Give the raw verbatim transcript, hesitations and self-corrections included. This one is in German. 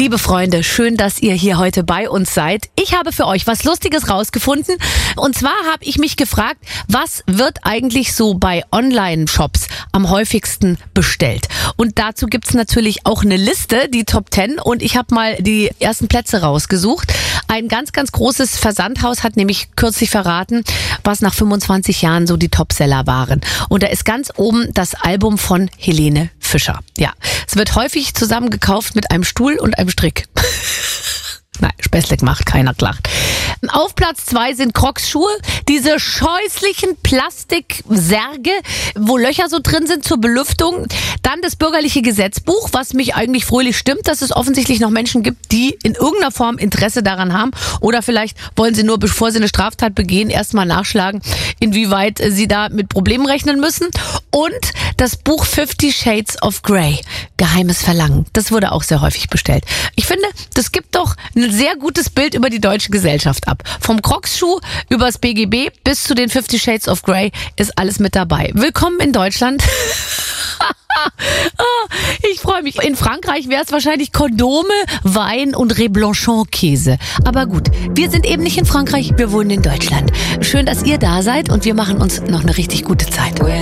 Liebe Freunde, schön, dass ihr hier heute bei uns seid. Ich habe für euch was Lustiges rausgefunden. Und zwar habe ich mich gefragt, was wird eigentlich so bei Online-Shops am häufigsten bestellt? Und dazu gibt's natürlich auch eine Liste, die Top zehn. Und ich habe mal die ersten Plätze rausgesucht. Ein ganz, ganz großes Versandhaus hat nämlich kürzlich verraten, was nach fünfundzwanzig Jahren so die Topseller waren. Und da ist ganz oben das Album von Helene Fischer. Ja, es wird häufig zusammengekauft mit einem Stuhl und einem Strick. Nein, Späßle gemacht, keiner lacht. Auf Platz zwei sind Crocs-Schuhe. Diese scheußlichen Plastiksärge, wo Löcher so drin sind zur Belüftung. Dann das bürgerliche Gesetzbuch, was mich eigentlich fröhlich stimmt, dass es offensichtlich noch Menschen gibt, die in irgendeiner Form Interesse daran haben. Oder vielleicht wollen sie nur, bevor sie eine Straftat begehen, erstmal nachschlagen, inwieweit sie da mit Problemen rechnen müssen. Und das Buch Fifty Shades of Grey, Geheimes Verlangen. Das wurde auch sehr häufig bestellt. Ich finde, das gibt doch ein sehr gutes Bild über die deutsche Gesellschaft ab. Vom Crocs-Schuh übers B G B bis zu den Fifty Shades of Grey ist alles mit dabei. Willkommen in Deutschland. Ich freue mich. In Frankreich wäre es wahrscheinlich Kondome, Wein und Reblanchon-Käse. Aber gut, wir sind eben nicht in Frankreich, wir wohnen in Deutschland. Schön, dass ihr da seid und wir machen uns noch eine richtig gute Zeit.